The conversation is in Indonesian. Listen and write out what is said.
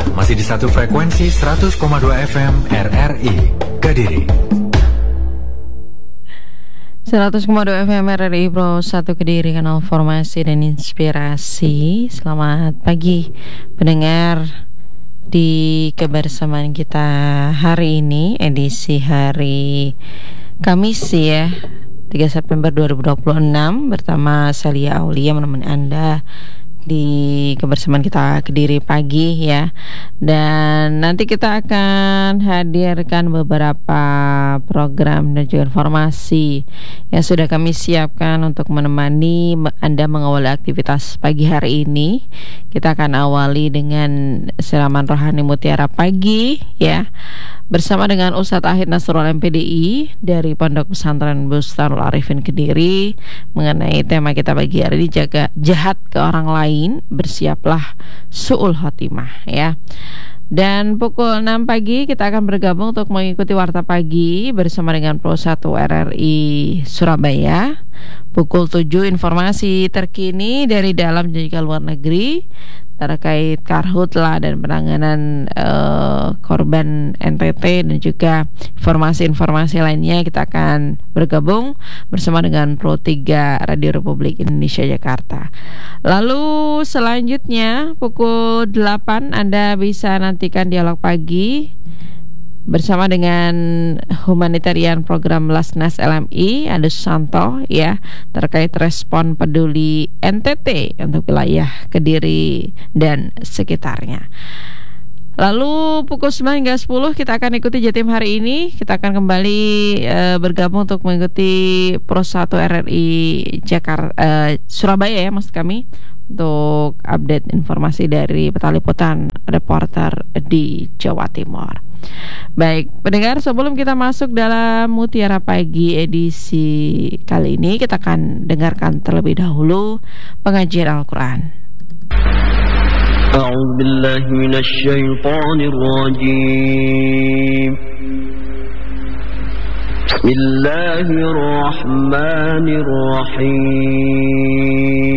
Masih di satu frekuensi 100,2 FM RRI Kediri. 100,2 FM RRI Pro 1 Kediri, kanal formasi dan inspirasi. Selamat pagi pendengar di kebersamaan kita hari ini, edisi hari Kamis ya, 3 September 2026, bersama Salia Aulia menemani Anda di kebersamaan kita Kediri pagi ya. Dan nanti kita akan hadirkan beberapa program dan juga informasi yang sudah kami siapkan untuk menemani Anda mengawali aktivitas pagi hari ini. Kita akan awali dengan siraman rohani Mutiara Pagi ya, bersama dengan Ustadz Ahid Nasrul MPDI dari Pondok Pesantren Bustanul Arifin Kediri, mengenai tema kita pagi hari ini, jaga jahat ke orang lain, bersiaplah su'ul khotimah ya. Dan pukul 6 pagi kita akan bergabung untuk mengikuti Warta Pagi bersama dengan Pro 1 RRI Surabaya. Pukul 7 informasi terkini dari dalam dan juga luar negeri terkait karhutla dan penanganan korban NTT, dan juga informasi-informasi lainnya. Kita akan bergabung bersama dengan Pro 3 Radio Republik Indonesia Jakarta. Lalu selanjutnya pukul 8 Anda bisa nantikan Dialog Pagi bersama dengan humanitarian program Lasnas LMI Ade Susanto ya, terkait respon peduli NTT untuk wilayah Kediri dan sekitarnya. Lalu pukul 9 hingga 10 kita akan ikuti Jatim hari ini. Kita akan kembali bergabung untuk mengikuti Pro 1 RRI Jakarta Surabaya ya, maksud kami, untuk update informasi dari Peta Liputan reporter di Jawa Timur. Baik, pendengar, sebelum kita masuk dalam Mutiara Pagi edisi kali ini, kita akan dengarkan terlebih dahulu pengajian Al-Quran. A'udzu billahi minasy syaithanir rajim. Bismillahirrahmanirrahim.